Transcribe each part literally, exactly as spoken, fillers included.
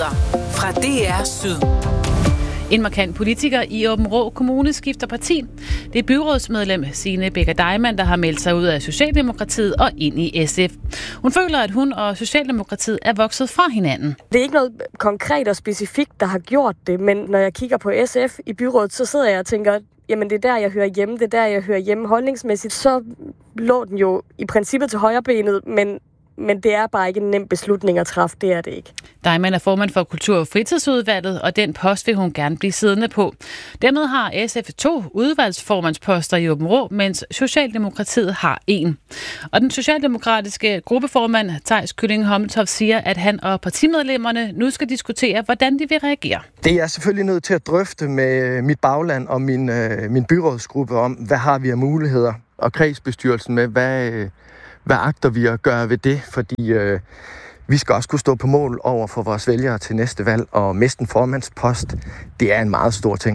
Nyheder fra D R Syd. En markant politiker i Aabenraa Kommune skifter parti. Det er byrådsmedlem Signe Becker Deimann, der har meldt sig ud af Socialdemokratiet og ind i S F. Hun føler, at hun og Socialdemokratiet er vokset fra hinanden. Det er ikke noget konkret og specifikt, der har gjort det, men når jeg kigger på S F i byrådet, så sidder jeg og tænker, jamen det er der, jeg hører hjemme, det er der, jeg hører hjemme holdningsmæssigt. Så lå den jo i princippet til højrebenet, men Men det er bare ikke en nem beslutning at træffe, det er det ikke. Deimann er formand for Kultur- og Fritidsudvalget, og den post vil hun gerne blive siddende på. Dermed har S F to udvalgsformandsposter i Aabenraa, mens Socialdemokratiet har en. Og den socialdemokratiske gruppeformand, Theis Kylling Hommeltoft, siger, at han og partimedlemmerne nu skal diskutere, hvordan de vil reagere. Det er jeg selvfølgelig nødt til at drøfte med mit bagland og min, øh, min byrådsgruppe om, hvad har vi af muligheder, og kredsbestyrelsen med, hvad... Øh, Hvad agter vi at gøre ved det? Fordi øh, vi skal også kunne stå på mål over for vores vælgere til næste valg, og miste en formandspost, det er en meget stor ting.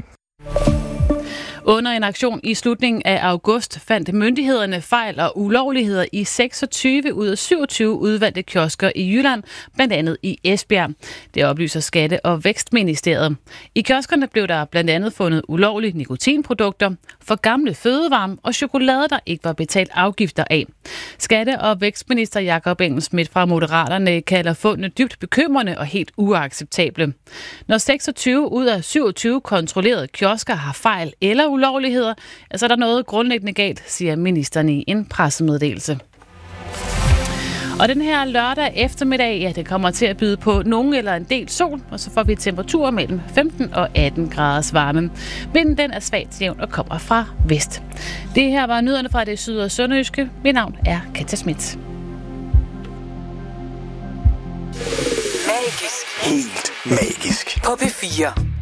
Under en aktion i slutningen af august fandt myndighederne fejl og ulovligheder i seksogtyve ud af syvogtyve udvalgte kiosker i Jylland, blandt andet i Esbjerg. Det oplyser Skatte- og Vækstministeriet. I kioskerne blev der blandt andet fundet ulovlige nikotinprodukter, for gamle fødevarer og chokolade, der ikke var betalt afgifter af. Skatte- og Vækstminister Jakob Engel-Schmidt fra Moderaterne kalder fundene dybt bekymrende og helt uacceptable. Når seksogtyve ud af syvogtyve kontrollerede kiosker har fejl eller ulovligheder, så er der noget grundlæggende galt, siger ministeren i en pressemeddelelse. Og den her lørdag eftermiddag, ja, det kommer til at byde på nogen eller en del sol, og så får vi temperaturer mellem femten og atten graders varme. Vinden den er svagt jævn og kommer fra vest. Det her var nyhederne fra det syd- og sønderjyske. Mit navn er Katja Schmidt. Magisk. Helt magisk. På P fire.